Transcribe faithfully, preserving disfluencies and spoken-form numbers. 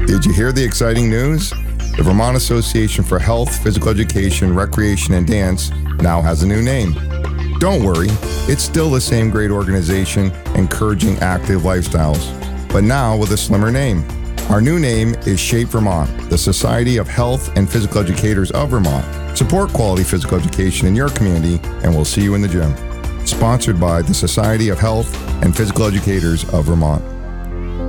Did you hear the exciting news? The Vermont Association for Health, Physical Education, Recreation, and Dance now has a new name. Don't worry, it's still the same great organization encouraging active lifestyles, but now with a slimmer name. Our new name is Shape Vermont, the Society of Health and Physical Educators of Vermont. Support quality physical education in your community, and we'll see you in the gym. Sponsored by the Society of Health and Physical Educators of Vermont.